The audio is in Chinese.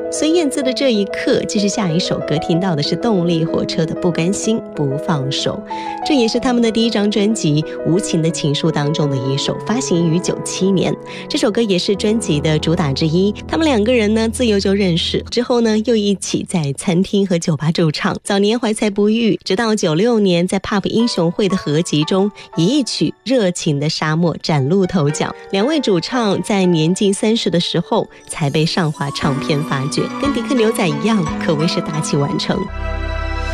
孙燕姿的这一刻，继续下一首歌听到的是动力火车的不甘心不放手，这也是他们的第一张专辑《无情的情书》当中的一首，发行于97年。这首歌也是专辑的主打之一。他们两个人呢自幼就认识，之后呢又一起在餐厅和酒吧驻唱，早年怀才不遇，直到96年在 Pop 英雄会的合集中以一曲《热情的沙漠》崭露头角。两位主唱在年近30的时候才被上华唱片发掘，跟迪克牛仔一样，可谓是大器晚成。